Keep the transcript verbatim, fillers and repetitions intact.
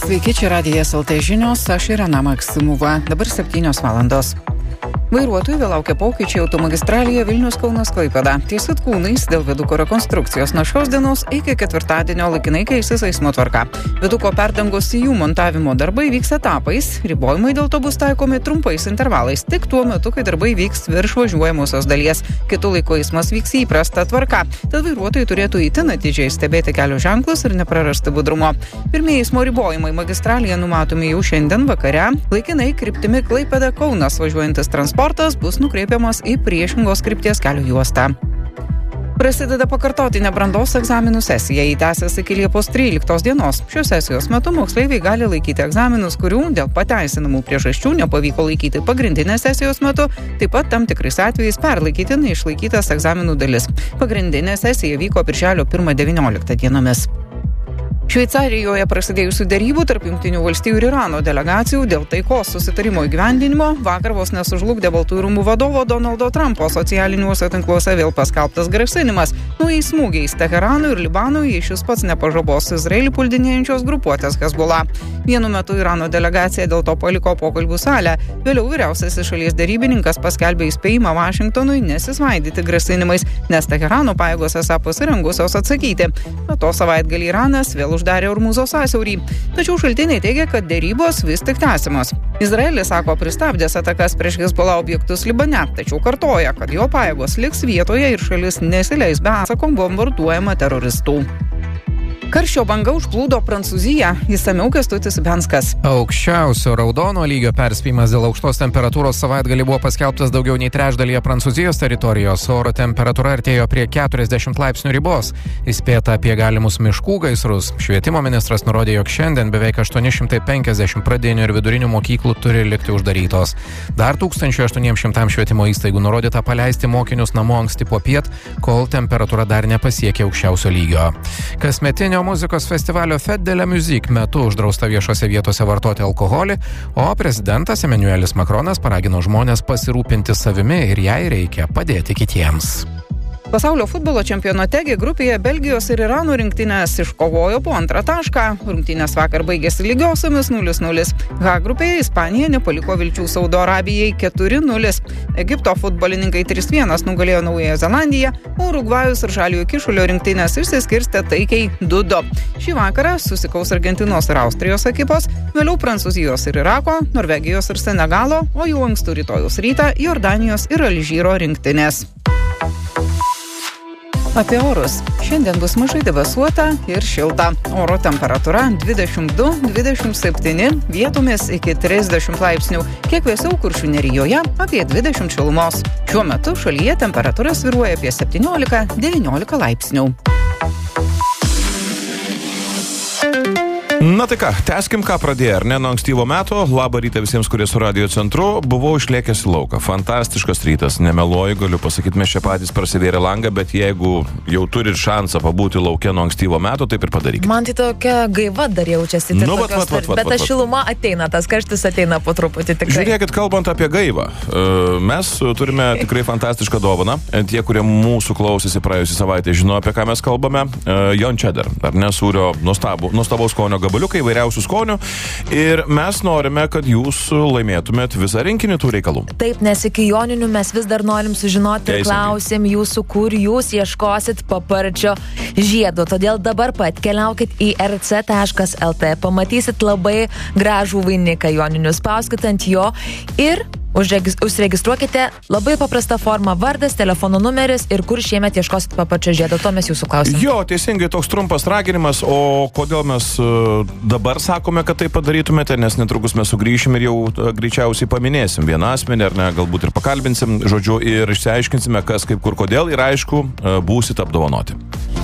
Sveiki, čia Radijas L T žinios, aš Irena Maksimova, dabar septynios valandos. Vairuotojų vėl laukia pokyčiai automagistralėje Vilnius-Kaunas Klaipėda. Ties Vitkūnais dėl viaduko rekonstrukcijos nuo šios dienos iki ketvirtadienio laikinai keisis eismo tvarka. Viaduko perdangos į jų montavimo darbai vyks etapais, ribojimai dėl to bus taikomi trumpais intervalais, tik tuo metu, kai darbai vyks virš važiuojamosios dalies. Kitu laiku eismas vyks įprasta tvarka, tad vairuotojai turėtų itin atidžiai stebėti kelio ženklus ir neprarasti budrumo. Pirmieji eismo ribojimai magistralėje numatomi jau šiandien vakare, laikinai kryptimi Klaipėda-Kaunas važiuojantis transportas Transportas bus nukreipiamas į priešingos krypties kelio juostą. Prasideda pakartotinė brandos egzaminų sesija, ji tęsiasi iki Liepos tryliktos dienos. Šios sesijos metu moksleiviai gali laikyti egzaminus, kurių dėl pateisinamų priežasčių nepavyko laikyti pagrindinės sesijos metu, taip pat tam tikrais atvejais perlaikyti neišlaikytas egzaminų dalis. Pagrindinė sesija vyko birželio pirmą devynioliktą dienomis. Šveicarijoje prasidėjusių derybų tarp Jungtinių valstijų ir Irano delegacijų dėl taikos susitarimo įgyvendinimo vakar vos nesužlugdė Baltųjų rūmų vadovo Donaldo Trumpo socialiniuose tinkluose vėl paskelbtas grasinimas. Naujais smūgiais Teheranui ir Libanui šis pats nepažabos Izraelį puldinėjančios grupuotės Hezbollah. Vienu metu Irano delegacija dėl to paliko pokalbių salę. Vėliau vyriausiasis šalies derybininkas paskelbė įspėjimą Vašingtonui nesisvaidyti grasinimais, nes Teherano pajėgos esą pasirengusios atsakyti. Be to savaitgalį Iranas vėl uždarė Ormuzo sąsiaurį. Tačiau šaltiniai teigia, kad derybos vis tik tęsiamos. Izraelis sako pristabdęs atakas prieš Hezbollah objektus Libane, tačiau kartoja, kad jo pajėgos liks vietoje ir šalis nesileis be atsako bombarduojama teroristų. Karščio banga užplūdo Prancūziją, išsamiau Kęstutis Benskas. Aukščiausio raudono lygio perspėjimas dėl aukštos temperatūros savaitgalį buvo paskelbtas daugiau nei trečdalyje Prancūzijos teritorijos. Oro temperatūra artėjo prie keturiasdešimt laipsnių ribos. Įspėta apie galimus miškų gaisrus. Švietimo ministras nurodė, jog šiandien beveik aštuoni šimtai penkiasdešimt pradinių ir vidurinių mokyklų turi likti uždarytos. Dar tūkstančių aštuoniems šimtams švietimo įstaigų nurodyta paleisti mokinius namo anksti popiet, kol temperatūra dar nepasiekė aukščiausio lygio. Kasmetinio muzikos festivalio Fête de la Musique metu uždrausta viešose vietose vartoti alkoholį, o prezidentas Emmanuelis Macronas paragino žmonės pasirūpinti savimi ir jei reikia padėti kitiems. Pasaulio futbolo čempionate G grupėje Belgijos ir Irano rinktinės iškovojo po antrą tašką. Rungtynės vakar baigėsi lygiosiomis nulis nulis. H grupėje Ispanija nepaliko vilčių Saudo Arabijai keturi nulis. Egipto futbolininkai trys vienas nugalėjo Naująją Zelandiją, o Urugvajus ir Žaliojo Kyšulio rinktinės išsiskirstė taikiai du du. Šį vakarą susikaus Argentinos ir Austrijos ekipos, vėliau Prancūzijos ir Irako, Norvegijos ir Senegalo, o jau ankstų rytojus rytą Jordanijos ir Alžyro rinktinės. Apie orus. Šiandien bus mažai debesuota ir šilta. Oro temperatūra dvidešimt du dvidešimt septyni, vietomis iki trisdešimt laipsnių. Kiek vėsiau Kuršių nerijoje apie dvidešimt šilumos. Šiuo metu šalyje temperatūra svyruoja apie septyniolika devyniolika laipsnių. Na tai ką, tęskim ką pradėjo, ar ne, nuo ankstyvo meto. Labą rytą visiems, kurie su radio centru. Buvau išlėkęs į lauką. Fantastiškas rytas, nemeluoju, galiu pasakyti, mes čia patys prasivėrė langą, bet jeigu jau turit šansą pabūti lauke nuo ankstyvo meto, taip ir padarykite. Man tai tokia gaiva dar jaučiasi, tai nu, tokios, vat, vat, vat, bet ta šiluma ateina, tas karštis ateina po truputį tikrai. Žiūrėkit, kalbant apie gaivą, mes turime tikrai fantastišką dovaną. Tie, kurie mūsų klausėsi praėjusią savaitę, žino, apie ką mes kalbame. Jon Cheddar, ar ne, sūrio nuostabų, nuostabaus skonio gabaliukai, įvairiausių skonių, ir mes norime, kad jūs laimėtumėt visą rinkinį tų reikalų. Taip, nes iki joninių mes vis dar norim sužinoti ir klausim jūsų, kur jūs ieškosit paparčio žiedo. Todėl dabar pat keliaukit į r c taškas l t, pamatysit labai gražų vainiką joninių, spauskit ant jo ir užregistruokite labai paprastą formą, vardas, telefono numeris ir kur šiemet ieškosit paparčio žiedo. To mes jūsų klausim. Jo, teisingai, toks trumpas raginimas, o kodėl mes dabar sakome, kad tai padarytumėte, nes netrukus mes sugrįšim ir jau greičiausiai paminėsim vieną asmenį, ar ne, galbūt ir pakalbinsim, žodžiu, ir išsiaiškinsime, kas, kaip, kur, kodėl, ir aišku, būsit apdovanoti.